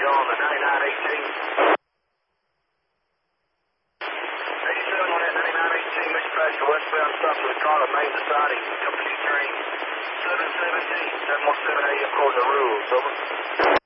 You're on the 9918. 87 on that 9918, Mission Passenger westbound, stop to the car of main society, company train 717, 717 AM, according to rules, over.